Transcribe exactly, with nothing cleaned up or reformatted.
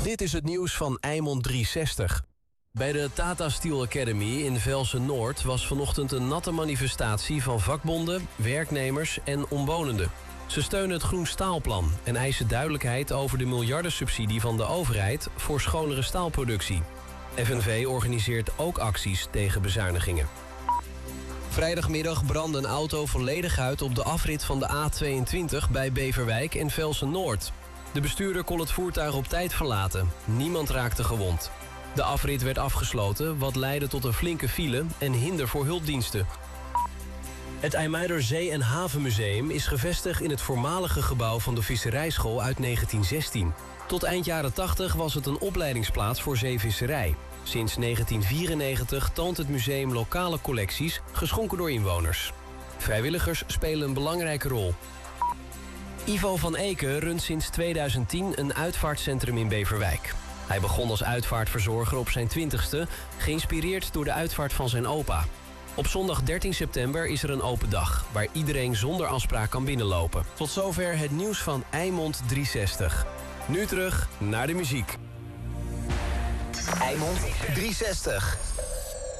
Dit is het nieuws van Eimond driehonderdzestig. Bij de Tata Steel Academy in Velsen-Noord was vanochtend een natte manifestatie van vakbonden, werknemers en omwonenden. Ze steunen het Groen Staalplan en eisen duidelijkheid over de miljardensubsidie van de overheid voor schonere staalproductie. F N V organiseert ook acties tegen bezuinigingen. Vrijdagmiddag brandde een auto volledig uit op de afrit van de A tweeëntwintig bij Beverwijk en Velsen-Noord. De bestuurder kon het voertuig op tijd verlaten. Niemand raakte gewond. De afrit werd afgesloten, wat leidde tot een flinke file en hinder voor hulpdiensten. Het IJmuider Zee- en Havenmuseum is gevestigd in het voormalige gebouw van de visserijschool uit negentien zestien. Tot eind jaren tachtig was het een opleidingsplaats voor zeevisserij. Sinds negentien vierennegentig toont het museum lokale collecties, geschonken door inwoners. Vrijwilligers spelen een belangrijke rol. Ivo van Eken runt sinds tweeduizend tien een uitvaartcentrum in Beverwijk. Hij begon als uitvaartverzorger op zijn twintigste, geïnspireerd door de uitvaart van zijn opa. Op zondag dertien september is er een open dag, waar iedereen zonder afspraak kan binnenlopen. Tot zover het nieuws van Eimond driehonderdzestig. Nu terug naar de muziek. Eimond driehonderdzestig.